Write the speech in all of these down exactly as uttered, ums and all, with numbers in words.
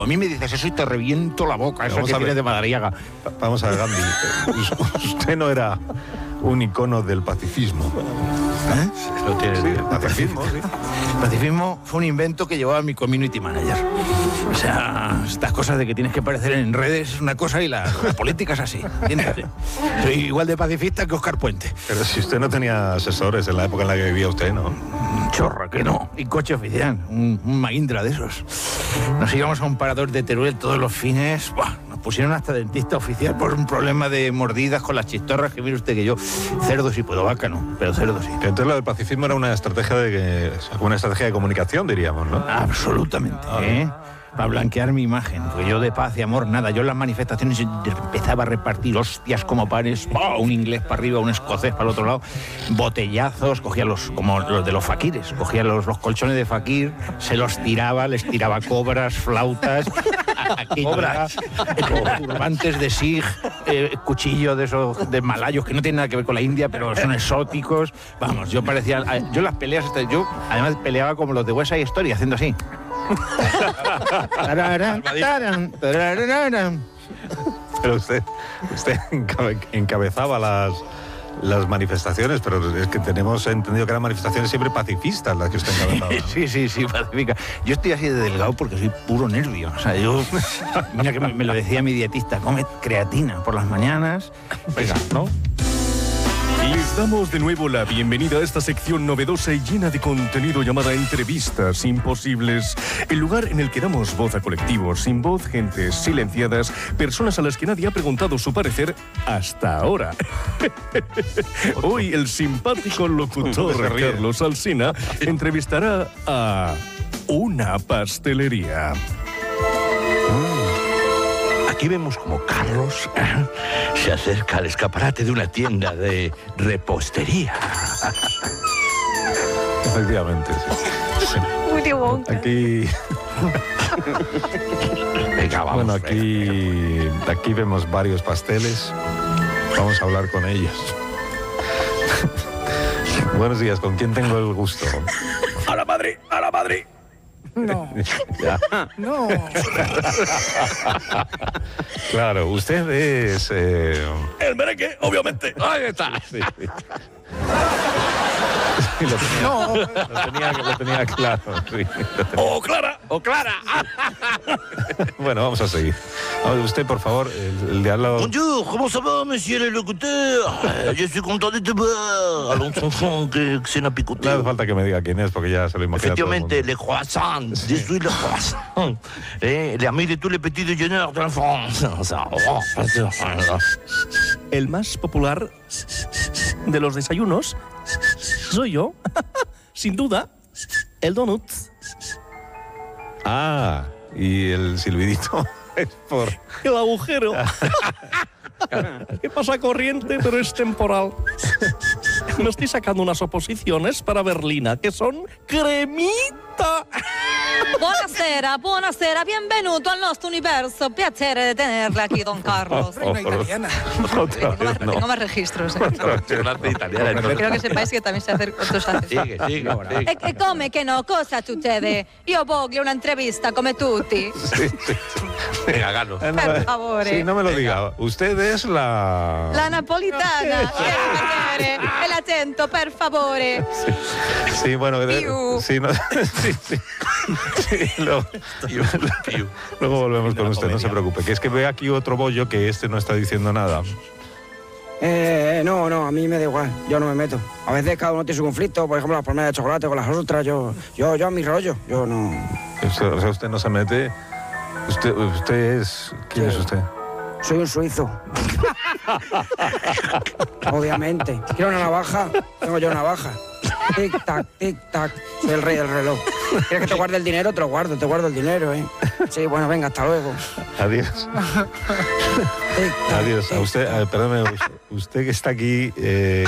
A mí me dices eso y te reviento la boca, eso que tienes de Madariaga. Vamos a ver, Gandhi. Usted no era un icono del pacifismo. ¿Eh? Lo tienes, sí, el pacifismo, sí. El pacifismo fue un invento que llevaba mi community manager. O sea, estas cosas de que tienes que aparecer en redes es una cosa y la, la política es así. ¿Entiendes? Soy igual de pacifista que Óscar Puente. Pero si usted no tenía asesores en la época en la que vivía usted, ¿no? Chorra, que no. Y coche oficial, un, un Mahindra de esos. Nos íbamos a un parador de Teruel todos los fines. Buah, nos pusieron hasta dentista oficial por un problema de mordidas con las chistorras, que mire usted que yo, cerdo sí puedo, vaca no, pero cerdo sí. Entonces lo del pacifismo era una estrategia de una estrategia de comunicación, diríamos, ¿no? Absolutamente, ¿eh? Para blanquear mi imagen, porque yo de paz y amor nada, yo en las manifestaciones empezaba a repartir hostias como pares, ¡oh! Un inglés para arriba, un escocés para el otro lado, botellazos, cogía los, como los de los faquires, cogía los, los colchones de faquir, se los tiraba, les tiraba cobras, flautas, cobras, turbantes de sig, eh, cuchillo de esos de malayos que no tienen nada que ver con la India, pero son exóticos, vamos, yo parecía, yo las peleas, yo además peleaba como los de West Side Story, haciendo así. Pero usted, usted encabezaba las, las manifestaciones, pero es que tenemos entendido que eran manifestaciones siempre pacifistas las que usted encabezaba. Sí, sí, sí, pacífica. Yo estoy así de delgado porque soy puro nervio. O sea, yo, mira que me, me lo decía mi dietista, come creatina por las mañanas. Venga, ¿no? Y les damos de nuevo la bienvenida a esta sección novedosa y llena de contenido llamada Entrevistas Imposibles, el lugar en el que damos voz a colectivos sin voz, gentes silenciadas, personas a las que nadie ha preguntado su parecer hasta ahora. Hoy el simpático locutor Carlos Alsina entrevistará a una pastelería. Aquí vemos como Carlos ¿eh? se acerca al escaparate de una tienda de repostería. Efectivamente, sí. sí. Muy bonca. Aquí... Venga, vamos, bueno, aquí, aquí vemos varios pasteles. Vamos a hablar con ellos. Buenos días, ¿con quién tengo el gusto? ¡A la Madrid! ¡A la Madrid! No. ¿Ya? No. Claro, usted es... Eh... El merengue, obviamente. Ahí está. Sí, sí. Sí, lo tenía, No. Lo tenía, lo tenía claro. Sí, lo tenía. ¡Oh, Clara! ¡Oh, Clara! Bueno, vamos a seguir. Ahora, usted, por favor, el, el de al lado... Bonjour, comment ça va, monsieur le locuteur? Je suis content de te voir. Allons, enfant, que, que se n'a picoté. No hace falta que me diga quién es, porque ya se lo imagina todo el mundo. Efectivamente, les croissants. Je suis le croissant. Eh, l'ami de tous les petits déjeuners de la France. El más popular de los desayunos soy yo, sin duda, el donut. Ah, y el silbidito es por... El agujero. ¿Qué pasa corriente, pero es temporal? Me estoy sacando unas oposiciones para Berlina, que son cremita. Buonasera, buonasera, benvenuto al nostro universo. Piacere de tenerla aquí, don Carlos. Oh, Una italiana. Otra Tengo vez, más, no. tengo más registros. ¿eh? italiana. Creo que sepáis che también se hace otros haces. Sigue, sigue. E, e come che no? Cosa succede? Io voglio un'intervista come tutti. Sí, sí. Venga, Galo. Eh, no Per me- favore. Sí, no me lo diga. Usted es la... La napolitana. Quiero vedere el acento, per favore. Sí, sí, bueno... de- Piu. Sí, no, sí, sí. Sí, luego, Piu, piu. luego volvemos con usted, no se preocupe. Que es que ve aquí otro bollo que este no está diciendo nada. Eh, no, no, a mí me da igual, yo no me meto. A veces cada uno tiene su conflicto, por ejemplo, las palmeras de chocolate con las otras, yo, yo, yo a mi rollo, yo no... Usted, o sea, usted no se mete... Usted, usted es... ¿Quién Sí. es usted? Soy un suizo. Obviamente. ¿Quiero una navaja? Tengo yo una navaja. Tic-tac, tic-tac. Soy el rey del reloj. ¿Quieres que te guarde el dinero? Te lo guardo, te guardo el dinero, ¿eh? Sí, bueno, venga, hasta luego. Adiós. Tic-tac, Adiós. A usted, a ver, perdóneme, usted, usted que está aquí... Eh,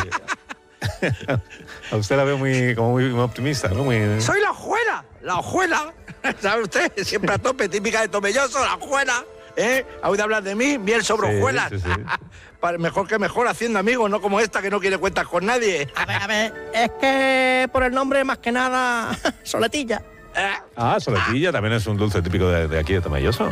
a usted la veo muy, como muy, muy optimista, ¿no? Muy... Soy la hojuela, la hojuela. ¿Sabe usted? Siempre a tope, típica de Tomelloso, la hojuela. ¿Eh? ¿Ha oído hablar de mí? Miel sobre Sí, hojuelas. sí, sí. Para- Mejor que mejor haciendo amigos, no como esta que no quiere cuentas con nadie. A ver, a ver, es que por el nombre más que nada, Soletilla. Ah, soletilla también es un dulce típico de, de aquí, de Tomelloso.